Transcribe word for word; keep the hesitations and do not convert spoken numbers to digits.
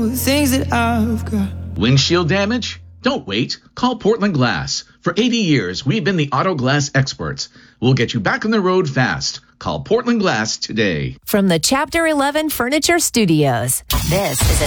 The things that I've got. Windshield damage? Don't wait. Call Portland Glass. For eighty years, we've been the auto glass experts. We'll get you back on the road fast. Call Portland Glass today. From the Chapter eleven Furniture Studios, this is a